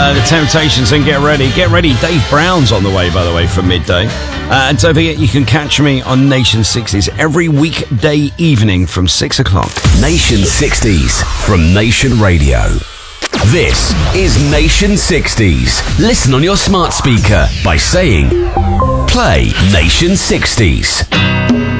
The Temptations, and get ready. Get ready. Dave Brown's on the way, by the way, for midday. And don't forget, you can catch me on Nation 60s every weekday evening from 6 o'clock. Nation 60s from Nation Radio. This is Nation 60s. Listen on your smart speaker by saying, play Nation 60s.